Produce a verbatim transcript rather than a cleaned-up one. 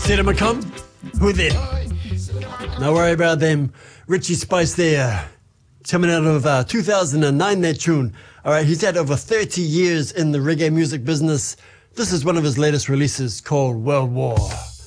See them come? Who then? No worry about them. Richie Spice there. Coming out of uh, two thousand nine, that tune. All right, he's had over thirty years in the reggae music business. This is one of his latest releases called World War.